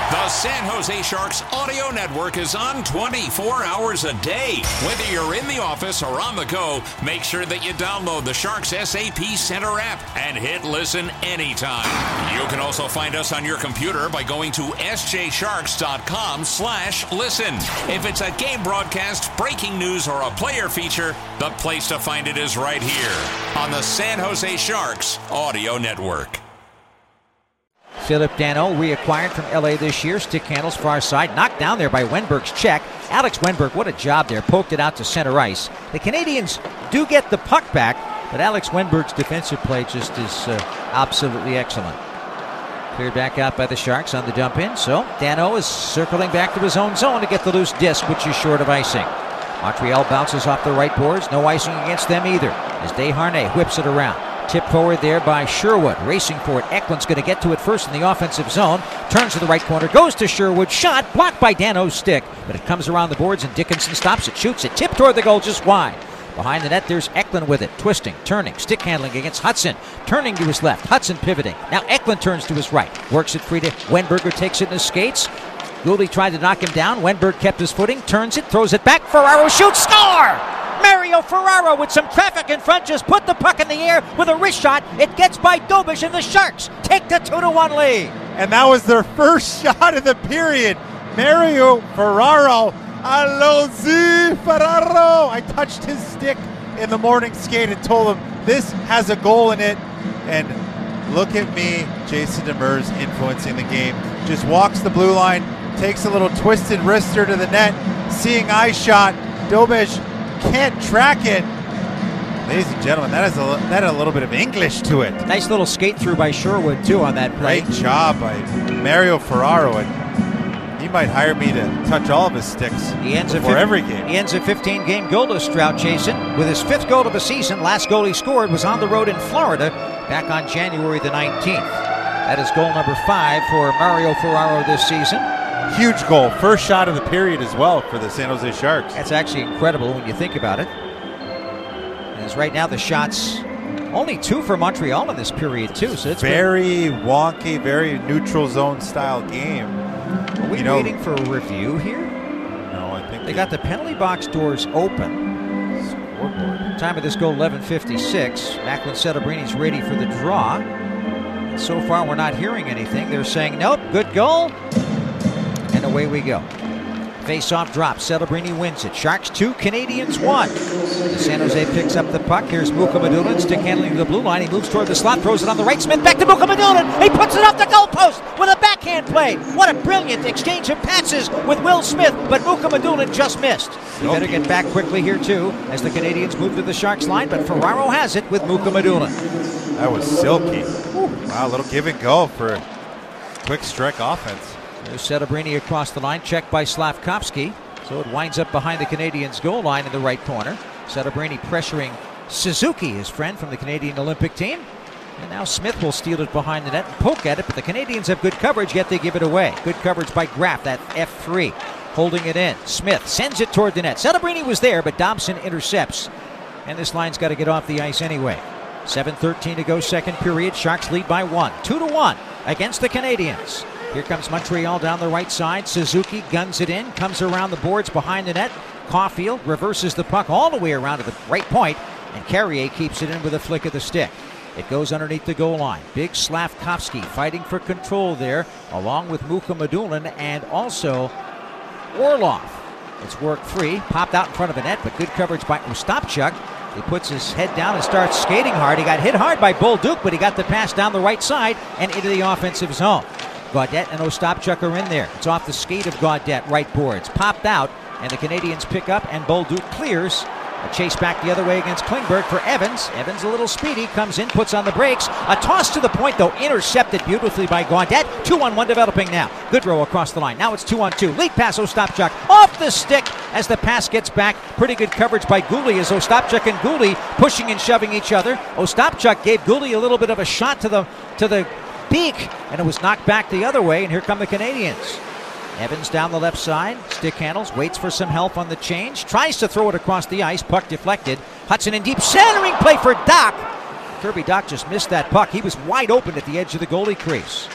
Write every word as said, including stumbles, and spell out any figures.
The San Jose Sharks audio network is on twenty-four hours a day. Whether you're in the office or on the go, make sure that you download the Sharks S A P Center app and hit listen anytime. You can also find us on your computer by going to s j sharks dot com slash listen. If it's a game broadcast, breaking news, or a player feature, the place to find it is right here on the San Jose Sharks audio network. Philip Danault, reacquired from L A this year. Stick handles far side. Knocked down there by Wenberg's check. Alex Wenberg, what a job there. Poked it out to center ice. The Canadians do get the puck back, but Alex Wenberg's defensive play just is uh, absolutely excellent. Cleared back out by the Sharks on the dump in. So Danault is circling back to his own zone to get the loose disc, which is short of icing. Montreal bounces off the right boards. No icing against them either, as Desharnais whips it around. Tipped forward there by Sherwood. Racing for it. Eklund's going to get to it first in the offensive zone. Turns to the right corner. Goes to Sherwood. Shot blocked by Danault's stick. But it comes around the boards and Dickinson stops it. Shoots it. Tipped toward the goal just wide. Behind the net there's Eklund with it. Twisting. Turning. Stick handling against Hudson. Turning to his left. Hudson pivoting. Now Eklund turns to his right. Works it free to Wenberger. Takes it in his skates. Gouldy tried to knock him down. Wenberg kept his footing. Turns it. Throws it back. Ferraro shoots. Score! Mario Ferraro with some traffic in front just put the puck in the air with a wrist shot. It gets by Dobish and the Sharks take the two to one lead. And that was their first shot of the period. Mario Ferraro. Alozi Ferraro. I touched his stick in the morning skate and told him this has a goal in it. And look at me, Jason Demers influencing the game. Just walks the blue line, takes a little twisted wrister to the net, seeing eye shot. Dobish can't track it. Ladies and gentlemen, that has a that had a little bit of English to it. Nice little skate through by Sherwood too on that play. Great job by Mario Ferraro, and he might hire me to touch all of his sticks he ends before a every game. He ends a fifteen-game goalless drought, Jason, with his fifth goal of the season. Last goal he scored was on the road in Florida back on January the nineteenth. That is goal number five for Mario Ferraro this season. Huge goal. First shot of the period as well for the San Jose Sharks. That's actually incredible when you think about it. As right now the shots, only two for Montreal in this period too. So it's very been, wonky, very neutral zone style game. Are we you know, waiting for a review here? No, I think they, they got the penalty box doors open. Scoreboard. Time of this goal eleven fifty-six. Macklin Celebrini's ready for the draw. And so far we're not hearing anything. They're saying nope, good goal. And away we go. Face-off drop. Celebrini wins it. Sharks two, Canadians one. The San Jose picks up the puck. Here's Mukhamadullin. Stick handling to the blue line. He moves toward the slot. Throws it on the right. Smith back to Mukhamadullin. He puts it off the goalpost with a backhand play. What a brilliant exchange of passes with Will Smith. But Mukhamadullin just missed. We better get back quickly here too as the Canadians move to the Sharks line. But Ferraro has it with Mukhamadullin. That was silky. Ooh. Wow, a little give and go for quick strike offense. There's Celebrini across the line, checked by Slavkovsky. So it winds up behind the Canadians' goal line in the right corner. Celebrini pressuring Suzuki, his friend from the Canadian Olympic team. And now Smith will steal it behind the net and poke at it, but the Canadians have good coverage, yet they give it away. Good coverage by Graf, that F three, holding it in. Smith sends it toward the net. Celebrini was there, but Dobson intercepts. And this line's got to get off the ice anyway. seven thirteen to go, second period. Sharks lead by one. Two to one against the Canadians. Here comes Montreal down the right side. Suzuki guns it in, comes around the boards behind the net. Caulfield reverses the puck all the way around to the right point, and Carrier keeps it in with a flick of the stick. It goes underneath the goal line. Big Slavkovsky fighting for control there, along with Mukhamadullin and also Orlov. It's worked free, popped out in front of the net, but good coverage by Ostapchuk. He puts his head down and starts skating hard. He got hit hard by Bolduc, but he got the pass down the right side and into the offensive zone. Gaudette and Ostapchuk are in there. It's off the skate of Gaudette, right boards. Popped out, and the Canadians pick up, and Bolduc clears. A chase back the other way against Klingberg for Evans. Evans a little speedy, comes in, puts on the brakes. A toss to the point, though, intercepted beautifully by Gaudette. Two on one developing now. Goodrow across the line. Now it's two on two. Lead pass, Ostapchuk off the stick as the pass gets back. Pretty good coverage by Gouli as Ostapchuk and Gouli pushing and shoving each other. Ostapchuk gave Gouli a little bit of a shot to the to the beak, and it was knocked back the other way, and here come the Canadians. Evans down the left side, stick handles, waits for some help on the change, tries to throw it across the ice, puck deflected. Hudson in deep, centering play for Dach. Kirby Dach just missed that puck. He was wide open at the edge of the goalie crease.